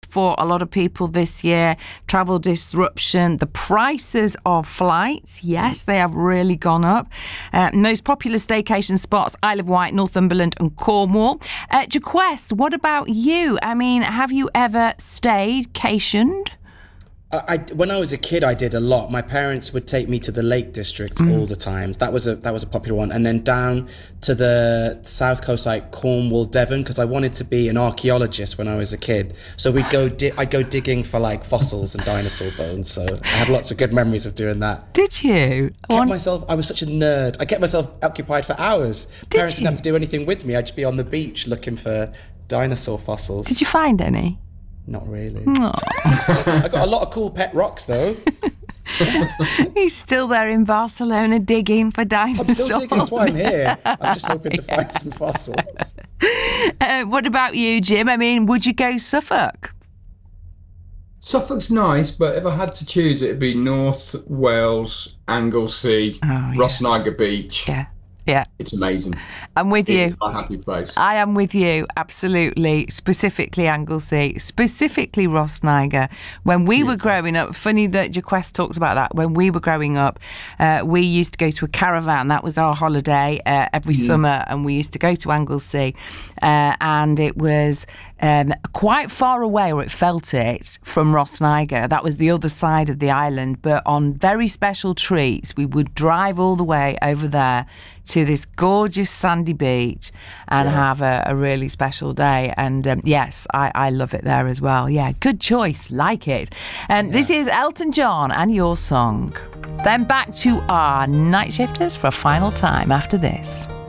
for a lot of people this year. Travel disruption, the prices of flights, yes, they have really gone up. Most popular staycation spots, Isle of Wight, Northumberland and Cornwall. Jaquest, what about you? I mean, have you ever staycationed? When I was a kid, I did a lot. My parents would take me to the Lake District all the time. That was a popular one. And then down to the south coast, like Cornwall, Devon, because I wanted to be an archaeologist when I was a kid. So I'd go digging for like fossils and dinosaur bones. So I have lots of good memories of doing that. Did you? I was such a nerd. I kept myself occupied for hours. Parents didn't have to do anything with me. I'd just be on the beach looking for dinosaur fossils. Did you find any? Not really. I got a lot of cool pet rocks, though. He's still there in Barcelona digging for dinosaurs. I'm still digging, that's why I'm here. I'm just hoping to find some fossils. What about you, Jim? I mean, would you go Suffolk? Suffolk's nice, but if I had to choose, it'd be North Wales, Anglesey, Rosniger Beach. Yeah. It's amazing. I'm with you. It's my happy place. I am with you, absolutely. Specifically Anglesey, specifically Rosniger. When we were growing up, funny that Jaquest talks about that. When we were growing up, we used to go to a caravan. That was our holiday every summer, and we used to go to Anglesey. And it was quite far away, or it felt it, from Rosniger. That was the other side of the island. But on very special treats, we would drive all the way over there to this gorgeous sandy beach and have a really special day. And yes, I love it there as well. Yeah, good choice. Like it. This is Elton John and Your Song. Then back to our night shifters for a final time after this.